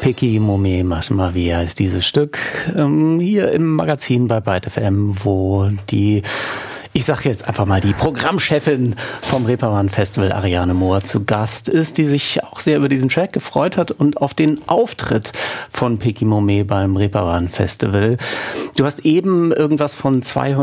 Pecky Momé Mas ma vie heißt dieses Stück hier im Magazin bei Byte FM, wo die, ich sag jetzt einfach mal, die Programmchefin vom Reeperbahn Festival, Ariane Mohr, zu Gast ist, die sich auch sehr über diesen Track gefreut hat und auf den Auftritt von Pecky Momé beim Reeperbahn Festival. Du hast eben irgendwas von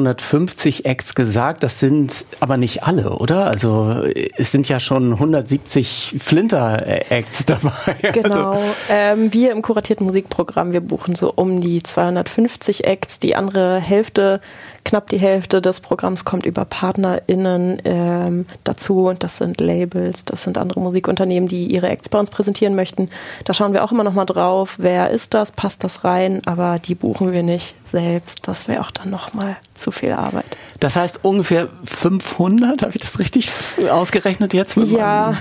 250 Acts gesagt, das sind aber nicht alle, oder? Also es sind ja schon 170 Flinter-Acts dabei. Genau, wir im kuratierten Musikprogramm, wir buchen so um die 250 Acts, die andere Hälfte, knapp die Hälfte des Programms kommt über PartnerInnen dazu. Das sind Labels, das sind andere Musikunternehmen, die ihre Acts bei uns präsentieren möchten. Da schauen wir auch immer noch mal drauf, wer ist das, passt das rein, aber die buchen wir nicht selbst. Das wäre auch dann noch mal zu viel Arbeit. Das heißt ungefähr 500, habe ich das richtig ausgerechnet jetzt? Ja,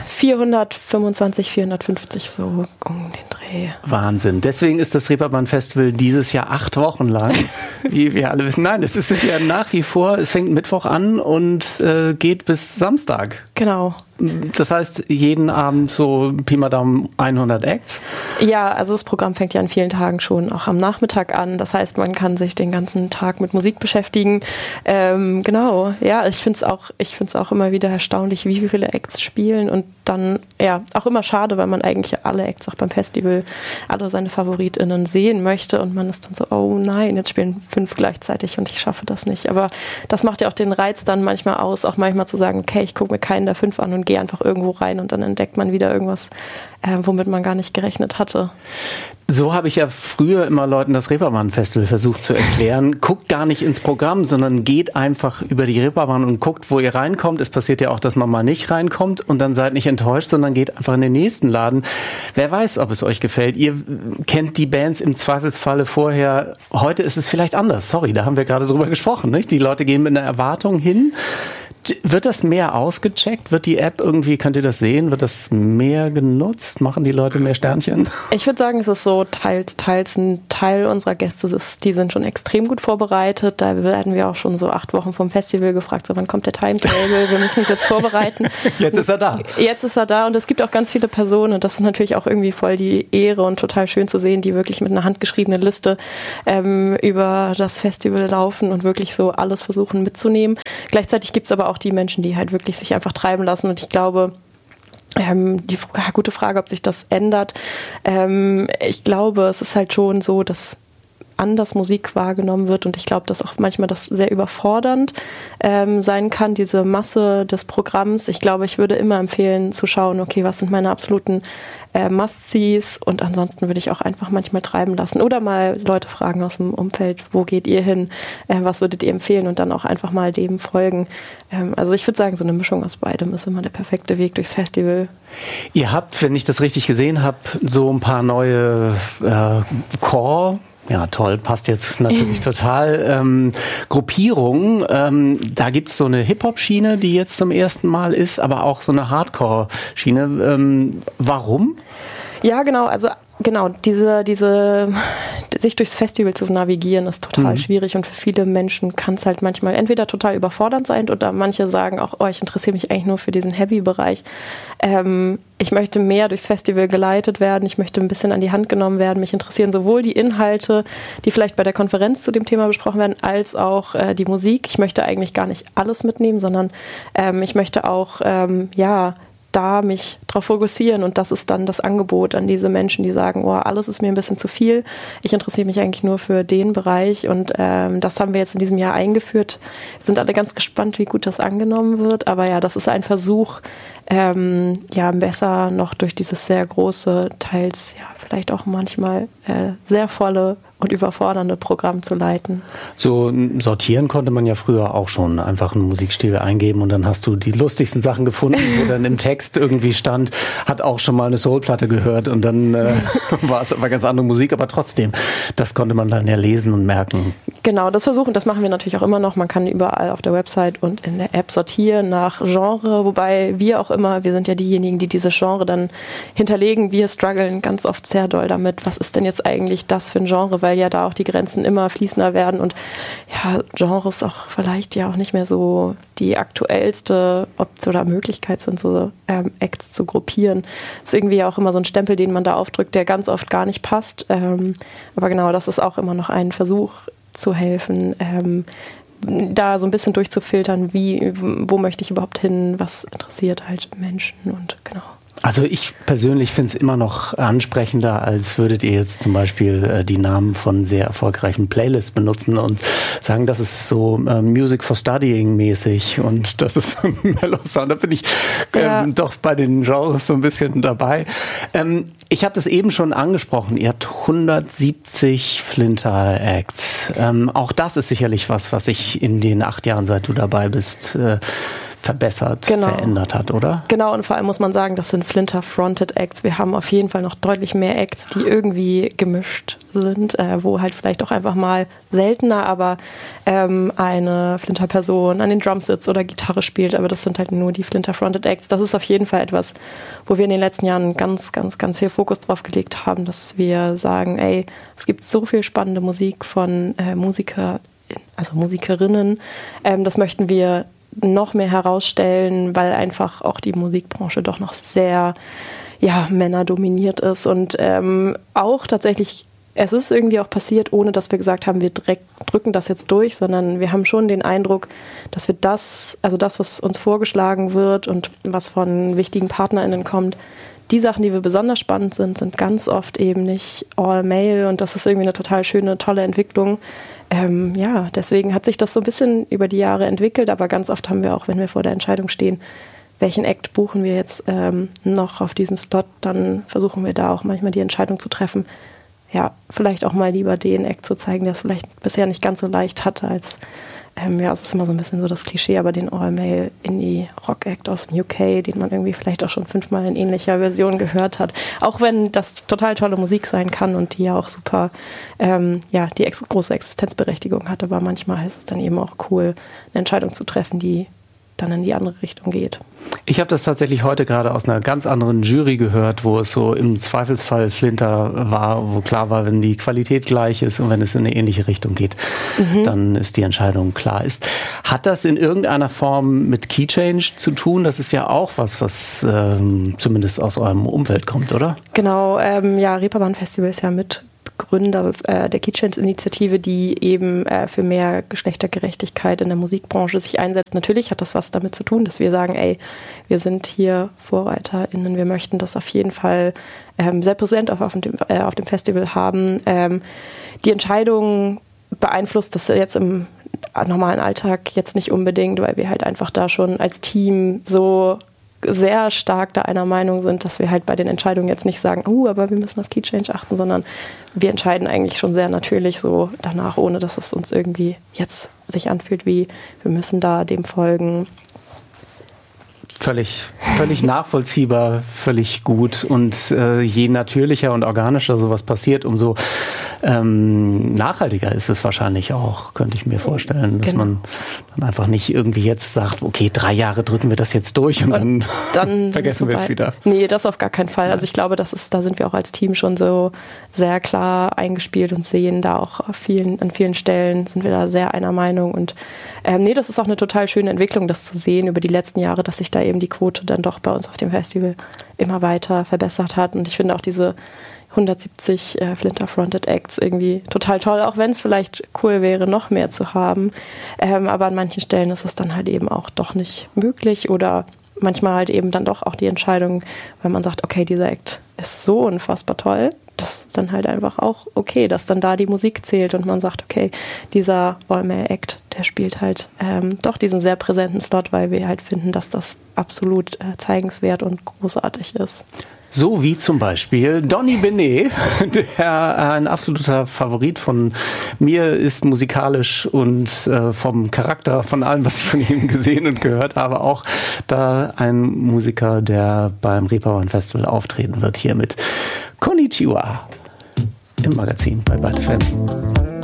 425, 450 so um den Dreh. Wahnsinn. Deswegen ist das Reeperbahn Festival dieses Jahr 8 Wochen lang, wie wir alle wissen. Nein, es ist ja nach wie vor, es fängt Mittwoch an und geht bis Samstag. Genau. Das heißt, jeden Abend so Pi mal Daumen 100 Acts? Ja, also das Programm fängt ja an vielen Tagen schon auch am Nachmittag an. Das heißt, man kann sich den ganzen Tag mit Musik beschäftigen. Genau, ja, ich find's auch immer wieder erstaunlich, wie viele Acts spielen und dann, ja, auch immer schade, weil man eigentlich alle Acts auch beim Festival, alle seine FavoritInnen sehen möchte und man ist dann so, oh nein, jetzt spielen 5 gleichzeitig und ich schaffe das nicht. Aber das macht ja auch den Reiz dann manchmal aus, auch manchmal zu sagen, okay, ich gucke mir keinen der 5 an und gehe einfach irgendwo rein und dann entdeckt man wieder irgendwas, womit man gar nicht gerechnet hatte. So habe ich ja früher immer Leuten das Reeperbahn-Festival versucht zu erklären. Guckt gar nicht ins Programm, sondern geht einfach über die Reeperbahn und guckt, wo ihr reinkommt. Es passiert ja auch, dass man mal nicht reinkommt und dann seid nicht enttäuscht, sondern geht einfach in den nächsten Laden. Wer weiß, ob es euch gefällt. Ihr kennt die Bands im Zweifelsfalle vorher. Heute ist es vielleicht anders. Sorry, da haben wir gerade drüber gesprochen, nicht? Die Leute gehen mit einer Erwartung hin. Wird das mehr ausgecheckt? Wird die App irgendwie, könnt ihr das sehen? Wird das mehr genutzt? Machen die Leute mehr Sternchen? Ich würde sagen, es ist so teils. Ein Teil unserer Gäste, die sind schon extrem gut vorbereitet. Da werden wir auch schon so 8 Wochen vom Festival gefragt, so wann kommt der Timetable? Wir müssen uns jetzt vorbereiten. Jetzt ist er da. Jetzt ist er da und es gibt auch ganz viele Personen und das ist natürlich auch irgendwie voll die Ehre und total schön zu sehen, die wirklich mit einer handgeschriebenen Liste über das Festival laufen und wirklich so alles versuchen mitzunehmen. Gleichzeitig gibt es aber auch die Menschen, die halt wirklich sich einfach treiben lassen und ich glaube, gute Frage, ob sich das ändert. Ich glaube, es ist halt schon so, dass anders Musik wahrgenommen wird und ich glaube, dass auch manchmal das sehr überfordernd sein kann, diese Masse des Programms. Ich glaube, ich würde immer empfehlen zu schauen, okay, was sind meine absoluten Must-Sees und ansonsten würde ich auch einfach manchmal treiben lassen oder mal Leute fragen aus dem Umfeld, wo geht ihr hin, was würdet ihr empfehlen und dann auch einfach mal dem folgen. Also ich würde sagen, so eine Mischung aus beidem ist immer der perfekte Weg durchs Festival. Ihr habt, wenn ich das richtig gesehen habe, so ein paar neue Core, ja toll, passt jetzt natürlich total, Gruppierungen. Da gibt's so eine Hip-Hop-Schiene, die jetzt zum ersten Mal ist, aber auch so eine Hardcore-Schiene. Warum? Ja, genau, also diese sich durchs Festival zu navigieren ist total schwierig und für viele Menschen kann es halt manchmal entweder total überfordernd sein oder manche sagen auch, oh, ich interessiere mich eigentlich nur für diesen Heavy-Bereich. Ich möchte mehr durchs Festival geleitet werden, ich möchte ein bisschen an die Hand genommen werden. Mich interessieren sowohl die Inhalte, die vielleicht bei der Konferenz zu dem Thema besprochen werden, als auch die Musik. Ich möchte eigentlich gar nicht alles mitnehmen, sondern ich möchte auch, da mich drauf fokussieren und das ist dann das Angebot an diese Menschen, die sagen, oh, alles ist mir ein bisschen zu viel. Ich interessiere mich eigentlich nur für den Bereich und das haben wir jetzt in diesem Jahr eingeführt. Wir sind alle ganz gespannt, wie gut das angenommen wird, aber ja, das ist ein Versuch, besser noch durch dieses sehr große, teils ja vielleicht auch manchmal sehr volle und überfordernde Programm zu leiten. So sortieren konnte man ja früher auch schon. Einfach einen Musikstil eingeben und dann hast du die lustigsten Sachen gefunden, wo dann im Text irgendwie stand, hat auch schon mal eine Soulplatte gehört und dann war es aber ganz andere Musik, aber trotzdem, das konnte man dann ja lesen und merken. Genau, das machen wir natürlich auch immer noch. Man kann überall auf der Website und in der App sortieren nach Genre, wobei wir sind ja diejenigen, die dieses Genre dann hinterlegen. Wir strugglen ganz oft sehr doll damit, was ist denn jetzt eigentlich das für ein Genre, weil weil ja da auch die Grenzen immer fließender werden und ja, Genres auch vielleicht ja auch nicht mehr so die aktuellste Option oder Möglichkeit sind, so Acts zu gruppieren. Das ist irgendwie auch immer so ein Stempel, den man da aufdrückt, der ganz oft gar nicht passt. Aber genau, das ist auch immer noch ein Versuch zu helfen, da so ein bisschen durchzufiltern, wo möchte ich überhaupt hin, was interessiert halt Menschen und genau. Also ich persönlich finde es immer noch ansprechender, als würdet ihr jetzt zum Beispiel die Namen von sehr erfolgreichen Playlists benutzen und sagen, das ist so Music for Studying mäßig und das ist Mellow Sound. Da bin ich doch bei den Genres so ein bisschen dabei. Ich habe das eben schon angesprochen. Ihr habt 170 Flinter-Acts. Auch das ist sicherlich was sich in den 8 Jahren, seit du dabei bist, verbessert, verändert hat, oder? Genau, und vor allem muss man sagen, das sind Flinter-Fronted Acts. Wir haben auf jeden Fall noch deutlich mehr Acts, die irgendwie gemischt sind, wo halt vielleicht auch einfach mal seltener, aber eine Flinter-Person an den Drums sitzt oder Gitarre spielt, aber das sind halt nur die Flinter-Fronted Acts. Das ist auf jeden Fall etwas, wo wir in den letzten Jahren ganz, ganz, ganz viel Fokus drauf gelegt haben, dass wir sagen, ey, es gibt so viel spannende Musik von Musikerinnen, das möchten wir noch mehr herausstellen, weil einfach auch die Musikbranche doch noch sehr männerdominiert ist und auch tatsächlich, es ist irgendwie auch passiert, ohne dass wir gesagt haben, wir drücken das jetzt durch, sondern wir haben schon den Eindruck, dass wir das, was uns vorgeschlagen wird und was von wichtigen PartnerInnen kommt, die Sachen, die wir besonders spannend sind ganz oft eben nicht all male und das ist irgendwie eine total schöne, tolle Entwicklung. Deswegen hat sich das so ein bisschen über die Jahre entwickelt, aber ganz oft haben wir auch, wenn wir vor der Entscheidung stehen, welchen Act buchen wir jetzt noch auf diesen Slot, dann versuchen wir da auch manchmal die Entscheidung zu treffen, ja, vielleicht auch mal lieber den Act zu zeigen, der es vielleicht bisher nicht ganz so leicht hatte, als es ist immer so ein bisschen so das Klischee, aber den All-Male Indie-Rock-Act aus dem UK, den man irgendwie vielleicht auch schon 5-mal in ähnlicher Version gehört hat. Auch wenn das total tolle Musik sein kann und die ja auch super, die große Existenzberechtigung hat, aber manchmal ist es dann eben auch cool, eine Entscheidung zu treffen, die dann in die andere Richtung geht. Ich habe das tatsächlich heute gerade aus einer ganz anderen Jury gehört, wo es so im Zweifelsfall Flinter war, wo klar war, wenn die Qualität gleich ist und wenn es in eine ähnliche Richtung geht, dann ist die Entscheidung klar. Hat das in irgendeiner Form mit Key Change zu tun? Das ist ja auch was zumindest aus eurem Umfeld kommt, oder? Genau, Reeperbahn Festival ist ja mit Gründer der Key Change-Initiative, die eben für mehr Geschlechtergerechtigkeit in der Musikbranche sich einsetzt. Natürlich hat das was damit zu tun, dass wir sagen, ey, wir sind hier VorreiterInnen, wir möchten das auf jeden Fall sehr präsent auf dem Festival haben. Die Entscheidung beeinflusst das jetzt im normalen Alltag jetzt nicht unbedingt, weil wir halt einfach da schon als Team so sehr stark da einer Meinung sind, dass wir halt bei den Entscheidungen jetzt nicht sagen, aber wir müssen auf Key Change achten, sondern wir entscheiden eigentlich schon sehr natürlich so danach, ohne dass es uns irgendwie jetzt sich anfühlt, wie wir müssen da dem folgen. Völlig nachvollziehbar, völlig gut. Und je natürlicher und organischer sowas passiert, umso nachhaltiger ist es wahrscheinlich auch, könnte ich mir vorstellen, dass man dann einfach nicht irgendwie jetzt sagt, okay, 3 Jahre drücken wir das jetzt durch und dann vergessen wir es wieder. Nee, das auf gar keinen Fall. Ja. Also ich glaube, da sind wir auch als Team schon so sehr klar eingespielt und sehen da auch an vielen Stellen sind wir da sehr einer Meinung. Und das ist auch eine total schöne Entwicklung, das zu sehen über die letzten Jahre, dass sich da eben die Quote dann doch bei uns auf dem Festival immer weiter verbessert hat. Und ich finde auch diese 170 Flinter-Fronted Acts irgendwie total toll, auch wenn es vielleicht cool wäre, noch mehr zu haben. Aber an manchen Stellen ist es dann halt eben auch doch nicht möglich oder manchmal halt eben dann doch auch die Entscheidung, weil man sagt, okay, dieser Act ist so unfassbar toll, das ist dann halt einfach auch okay, dass dann da die Musik zählt und man sagt, okay, dieser All-Male-Act, der spielt halt doch diesen sehr präsenten Slot, weil wir halt finden, dass das absolut zeigenswert und großartig ist. So wie zum Beispiel Donny Benet, der ein absoluter Favorit von mir ist musikalisch und vom Charakter, von allem, was ich von ihm gesehen und gehört habe, auch da ein Musiker, der beim Reeperbahn Festival auftreten wird, hier mit Konnichiwa im Magazin bei Byte FM.